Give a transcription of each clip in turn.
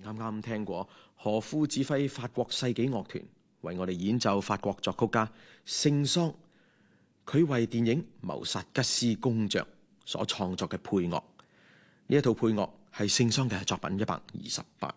啱啱聽過何夫指揮法國世紀樂團為我哋演奏法國作曲家聖桑佢為電影《謀殺吉斯公爵》所創作嘅配樂。呢一套配樂係聖桑嘅作品128。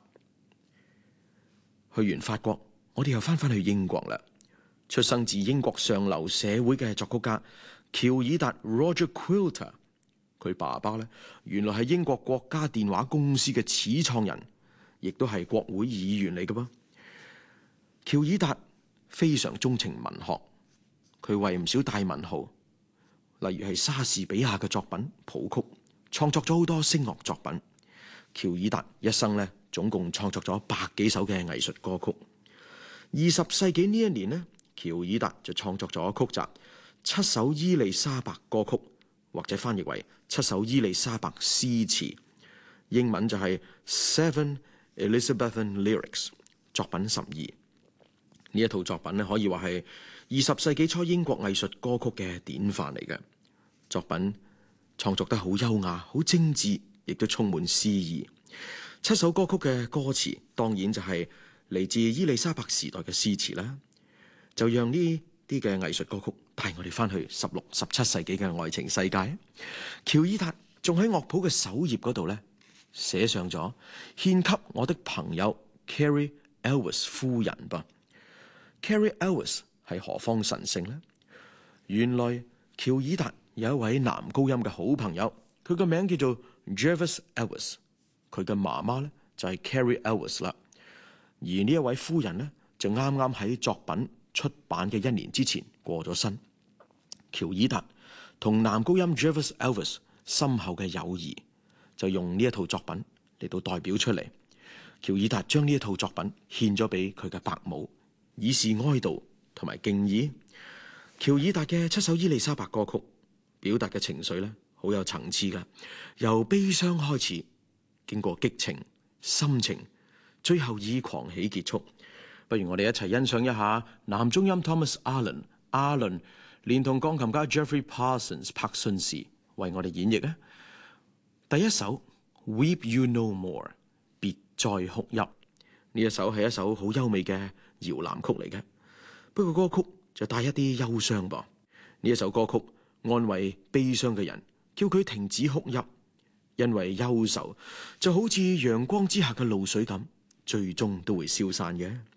去完法國，我哋又翻去英國啦。出生自英國上流社會嘅作曲家喬爾達 Roger Quilter， 佢爸爸咧原來係英國國家電話公司嘅始創人，亦都係國會議員嚟嘅噃。喬爾達非常鍾情文學，佢為唔少大文豪，例如係莎士比亞嘅作品譜曲，創作咗好多聲樂作品。喬爾達一生咧總共創作咗100幾首嘅藝術歌曲。20世紀呢一年呢，喬爾達就創作咗曲集7首伊麗莎白歌曲，或者翻譯為7首伊麗莎白詩詞，英文就係 Seven Elizabethan Lyrics， 作品12。呢一套作品咧可以話係20世紀初英國藝術歌曲嘅典範嚟嘅。作品創作得好優雅、好精緻，亦都充滿詩意。7首歌曲嘅歌詞當然就係嚟自伊麗莎白時代嘅詩詞啦。就讓呢啲嘅藝術歌曲帶我哋翻去16、17世紀嘅愛情世界。喬爾達仲喺樂譜嘅首頁嗰度咧寫上咗獻給我的朋友 Cary Elwes 夫人噃。Cary Elwes 係何方神聖呢？原來喬爾達有一位男高音嘅好朋友，佢個名叫做 Jervis Elwes， 佢嘅媽媽咧就係 Cary Elwes 啦。而呢一位夫人呢，就啱啱喺作品出版嘅1年之前過咗身。喬爾達同男高音 Jervis Elwes 深厚嘅友誼，就用呢一套作品嚟到代表出嚟。喬爾達將呢一套作品獻咗俾佢嘅伯母，以示哀悼同埋敬意。喬爾達嘅7首伊麗莎白歌曲表達嘅情緒咧，好有層次噶，由悲傷開始，經過激情、深情，最後以狂喜結束。不如我哋一齊欣賞一下男中音 Thomas Allen 阿倫連同鋼琴家 Jeffrey Parsons 柏遜士為我哋演繹啊！第一首 Weep You No More， 別再哭泣。呢一首係一首好優美嘅搖籃曲嚟嘅，不過歌曲就帶一啲憂傷噃。呢一首歌曲安慰悲傷嘅人，叫佢停止哭泣，因為憂愁就好似陽光之下嘅露水咁，最終都會消散嘅。